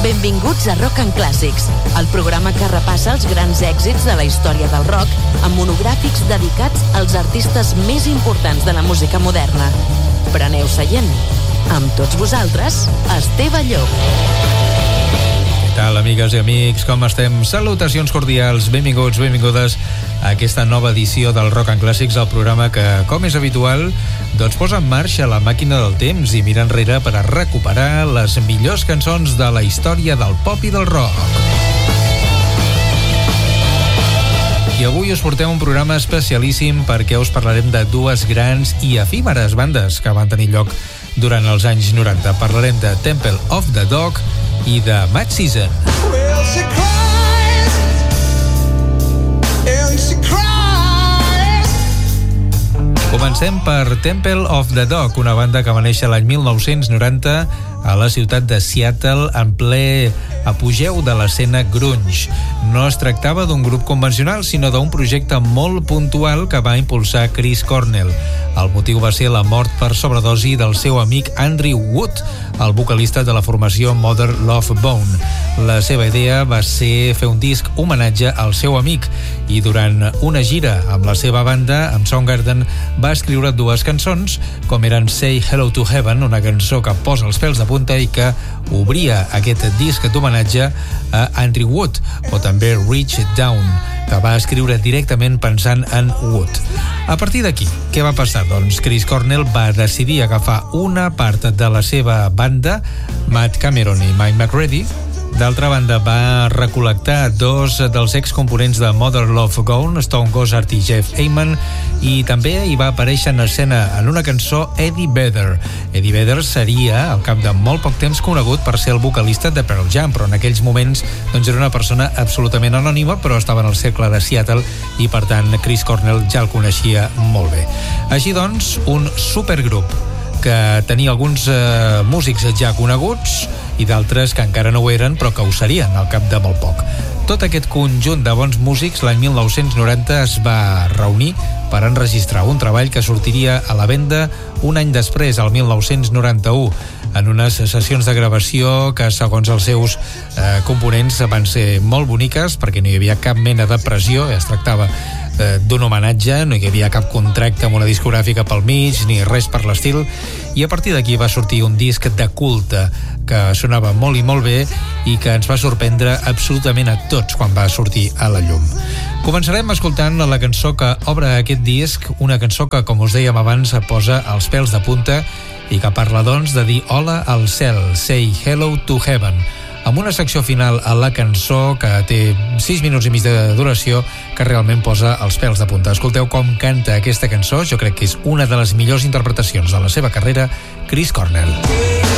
Benvinguts a Rock and Classics, el programa que repassa els grans èxits de la història del rock amb monogràfics dedicats als artistes més importants de la música moderna. Preneu seient. Amb tots vosaltres, Esteve Llop. Què tal, amigues i amics? Com estem? Salutacions cordials, benvinguts, benvingudes a aquesta nova edició del Rock and Classics, el programa que, com és habitual, doncs posa en marxa la màquina del temps i mira enrere per a recuperar les millors cançons de la història del pop i del rock. I avui us portem un programa especialíssim perquè us parlarem de dues grans i efímeres bandes que van tenir lloc durant els anys 90. Parlarem de Temple of the Dog i de Mad Season. Well, she cries, and she cries. Comencem per Temple of the Dog, una banda que va néixer l'any 1990 a la ciutat de Seattle en ple apogeu de l'escena grunge. No es tractava d'un grup convencional, sinó d'un projecte molt puntual que va impulsar Chris Cornell. El motiu va ser la mort per sobredosi del seu amic Andrew Wood, el vocalista de la formació Mother Love Bone. La seva idea va ser fer un disc homenatge al seu amic i durant una gira amb la seva banda, amb Soundgarden, va escriure dues cançons, com eren Say Hello to Heaven, una cançó que posa els pèls de punta i que obria aquest disc d'homenatge a Andrew Wood, o també Reach It Down, que va escriure directament pensant en Wood. A partir d'aquí, què va passar? Doncs Chris Cornell va decidir agafar una part de la seva banda, Matt Cameron i Mike McCready. D'altra banda, va recol·lectar dos dels excomponents de Mother Love Bone, Stone Gossard i Jeff Ament, i també hi va aparèixer en escena en una cançó Eddie Vedder. Eddie Vedder seria, al cap de molt poc temps, conegut per ser el vocalista de Pearl Jam, però en aquells moments doncs, era una persona absolutament anònima, però estava en el cercle de Seattle i, per tant, Chris Cornell ja el coneixia molt bé. Així doncs, un supergrup que tenia alguns músics ja coneguts i d'altres que encara no ho eren però que ho serien al cap de molt poc. Tot aquest conjunt de bons músics l'any 1990 es va reunir per enregistrar un treball que sortiria a la venda un any després, el 1991, en unes sessions de gravació que, segons els seus components, van ser molt boniques perquè no hi havia cap mena de pressió, es tractava d'un homenatge, no hi havia cap contracte amb una discogràfica pel mig ni res per l'estil, i a partir d'aquí va sortir un disc de culte que sonava molt i molt bé i que ens va sorprendre absolutament a tots quan va sortir a la llum. Començarem escoltant la cançó que obre aquest disc, una cançó que, com us dèiem abans, posa els pèls de punta i que parla, doncs, de dir hola al cel, say hello to heaven, amb una secció final a la cançó que té 6 minuts i mig de duració que realment posa els pèls de punta. Escolteu com canta aquesta cançó, jo crec que és una de les millors interpretacions de la seva carrera, Chris Cornell.